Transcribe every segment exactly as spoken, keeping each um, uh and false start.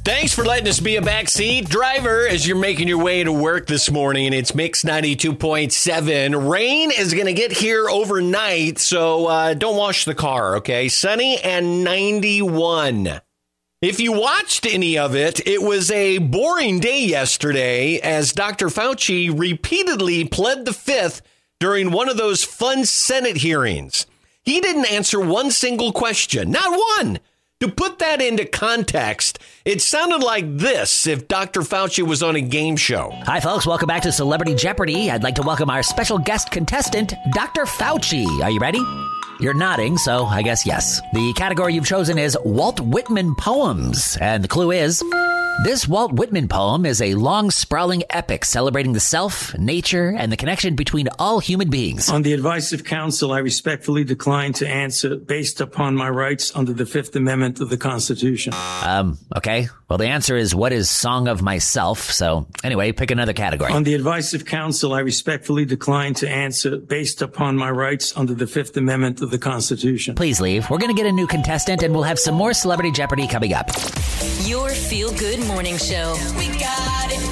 Thanks for letting us be a backseat driver as you're making your way to work this morning. It's Mix ninety-two point seven. Rain is going to get here overnight, so uh, don't wash the car, okay? Sunny and ninety-one. If you watched any of it, it was a boring day yesterday as Doctor Fauci repeatedly pled the fifth during one of those fun Senate hearings. He didn't answer one single question, not one. To put that into context, it sounded like this if Doctor Fauci was on a game show. Hi, folks. Welcome back to Celebrity Jeopardy. I'd like to welcome our special guest contestant, Doctor Fauci. Are you ready? You're nodding, so I guess yes. The category you've chosen is Walt Whitman poems, and the clue is... this Walt Whitman poem is a long, sprawling epic celebrating the self, nature, and the connection between all human beings. On the advice of counsel, I respectfully decline to answer based upon my rights under the Fifth Amendment of the Constitution. Um, okay. Well, the answer is what is Song of Myself? So anyway, pick another category. On the advice of counsel, I respectfully decline to answer based upon my rights under the Fifth Amendment of the Constitution. Please leave. We're going to get a new contestant, and we'll have some more Celebrity Jeopardy coming up. Your feel-good morning show. We got it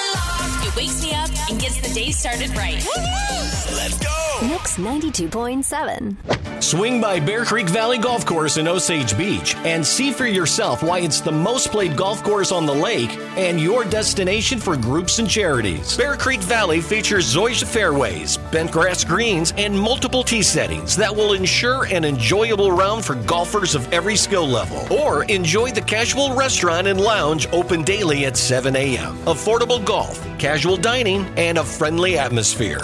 on. It wakes me up and gets the day started right. Let's go! Mix ninety-two point seven. Swing by Bear Creek Valley Golf Course in Osage Beach and see for yourself why it's the most played golf course on the lake and your destination for groups and charities. Bear Creek Valley features zoysia fairways, bent grass greens, and multiple tee settings that will ensure an enjoyable round for golfers of every skill level. Or enjoy the casual restaurant and lounge open daily at seven a.m. Affordable golf, casual dining, and a friendly atmosphere.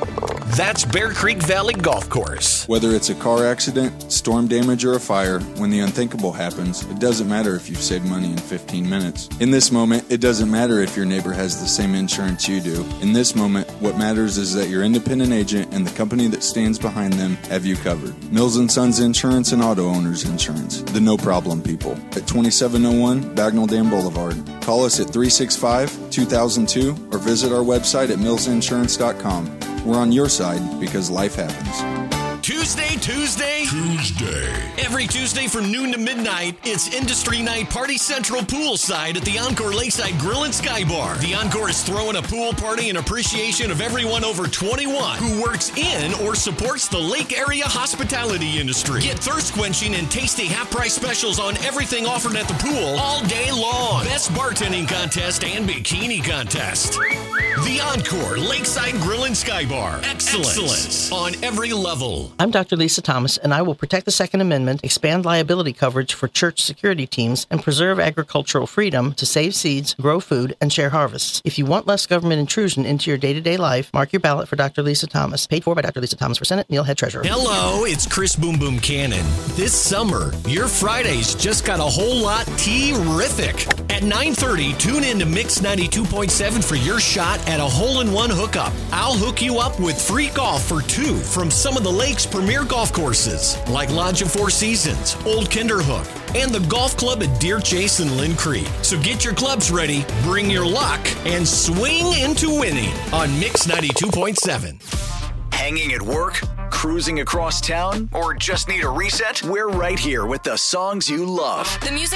That's Bear Creek Valley Golf Course. Whether it's a car accident, storm damage, or a fire, when the unthinkable happens, it doesn't matter if you've saved money in fifteen minutes. In this moment, it doesn't matter if your neighbor has the same insurance you do. In this moment, what matters is that your independent agent and the company that stands behind them have you covered. Mills and Sons Insurance and Auto Owners Insurance. The no problem people. At twenty-seven oh one Bagnell Dam Boulevard. Call us at three six five, two thousand two or visit our website at mills insurance dot com. We're on your side because life happens. Tuesday, Tuesday, Tuesday. Every Tuesday from noon to midnight, it's Industry Night Party Central Poolside at the Encore Lakeside Grill and Sky Bar. The Encore is throwing a pool party in appreciation of everyone over twenty-one who works in or supports the lake area hospitality industry. Get thirst quenching and tasty half-price specials on everything offered at the pool all day long. Best bartending contest and bikini contest. The Encore Lakeside Grill and Sky Bar. Excellence, Excellence on every level. I'm Doctor Lisa Thomas, and I will protect the Second Amendment, expand liability coverage for church security teams, and preserve agricultural freedom to save seeds, grow food, and share harvests. If you want less government intrusion into your day-to-day life, mark your ballot for Doctor Lisa Thomas. Paid for by Doctor Lisa Thomas for Senate, Neil Head Treasurer. Hello, it's Chris Boom Boom Cannon. This summer, your Fridays just got a whole lot terrific. At nine thirty, tune in to Mix ninety-two point seven for your shot at a hole-in-one hookup. I'll hook you up with free golf for two from some of the lake's premier golf courses, like Lodge of Four Seasons, Old Kinderhook, and the golf club at Deer Chase and Lynn Creek. So get your clubs ready, bring your luck, and swing into winning on Mix ninety-two point seven. Hanging at work, cruising across town, or just need a reset? We're right here with the songs you love. The music